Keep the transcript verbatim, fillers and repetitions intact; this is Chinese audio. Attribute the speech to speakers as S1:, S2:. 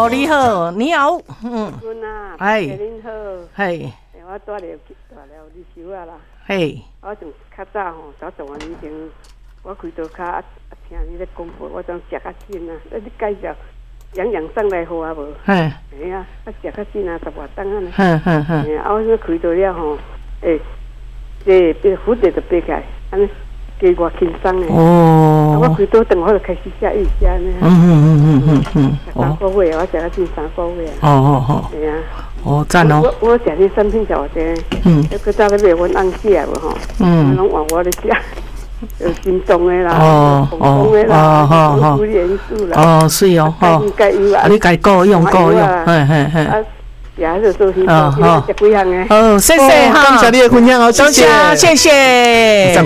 S1: 好，你好，你好，嗯，
S2: 哎，您好，
S1: 嘿，
S2: 我住了住了二手啊啦，
S1: 嘿，
S2: 我从较早吼，早十多年前，我开刀卡啊啊，听你咧广播，我总食较紧啊，你介绍养养生来好啊无？
S1: 嘿，
S2: 哎呀，啊食较紧啊，十外档啊呢，
S1: 哼哼哼，
S2: 哎，啊我说开刀了吼，诶，这这蝴蝶就爬起来，安尼。加我轻松诶，哦，我开刀等我就开始食瑜伽呢。
S1: 嗯嗯嗯嗯嗯嗯，
S2: 三个月，我食到近三个月。
S1: 哦哦哦，
S2: 对啊，
S1: 哦赞哦。
S2: 我我食啲产品就这，嗯，那个早咧买阮翁食无吼，嗯，拢换我咧食，有心脏诶啦，
S1: 哦哦哦好好，
S2: 有元素啦，
S1: 哦是哦，吼，你家够用够用，嘿嘿嘿。
S2: 也是做些做些十几项诶。
S1: 哦，谢谢哈，
S3: 感谢你的分享哦，谢谢，
S1: 谢谢。